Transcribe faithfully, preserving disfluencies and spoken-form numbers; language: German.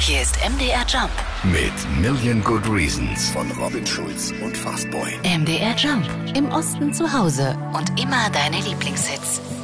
Hier ist M D R Jump mit Million Good Reasons von Robin Schulz und Fastboy. M D R Jump. Im Osten zu Hause und immer deine Lieblingshits.